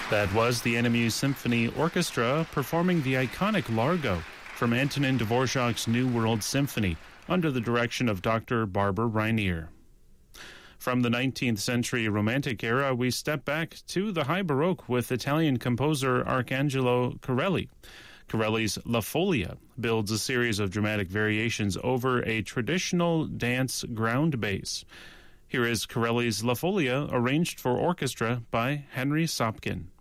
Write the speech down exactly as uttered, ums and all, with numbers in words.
That was the N M U Symphony Orchestra performing the iconic Largo from Antonin Dvorak's New World Symphony under the direction of Doctor Barbara Rainier. From the nineteenth century Romantic era, we step back to the High Baroque with Italian composer Arcangelo Corelli. Corelli's La Folia builds a series of dramatic variations over a traditional dance ground bass. Here is Corelli's La Folia, arranged for orchestra by Henry Sopkin.